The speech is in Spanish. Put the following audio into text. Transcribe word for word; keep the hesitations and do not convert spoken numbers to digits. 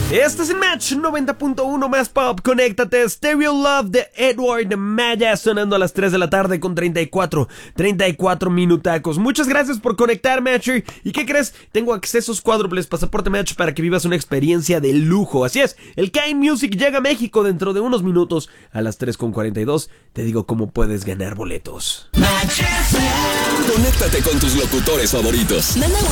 Este es el Match noventa punto uno más pop. Conéctate. Stereo Love de Edward Maya sonando a las tres de la tarde con treinta y cuatro, treinta y cuatro minutacos. Muchas gracias por conectar, Matcher. ¿Y qué crees? Tengo accesos cuádruples, pasaporte Match para que vivas una experiencia de lujo. Así es, el Kind Music llega a México dentro de unos minutos a las tres con cuarenta y dos. Te digo cómo puedes ganar boletos. Conéctate con tus locutores favoritos.